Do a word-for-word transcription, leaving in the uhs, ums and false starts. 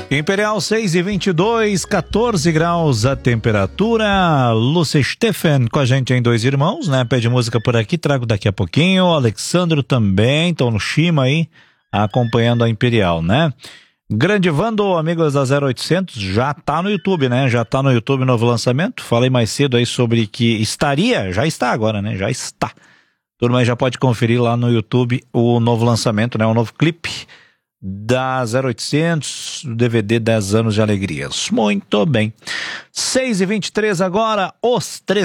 Imperial seis e vinte e dois, quatorze graus a temperatura. Lúcia Steffen com a gente em Dois Irmãos, né? Pede música por aqui, trago daqui a pouquinho. O Alexandro também, estão no Shima aí, acompanhando a Imperial, né? Grande Vando, amigos da zero oitocentos, já tá no YouTube, né? Já tá no YouTube novo lançamento. Falei mais cedo aí sobre que estaria, já está agora, né? Já está. Turma aí já pode conferir lá no YouTube o novo lançamento, né? O novo clipe da zero oitocentos, D V D dez anos de alegrias. Muito bem. seis e vinte e três agora, os três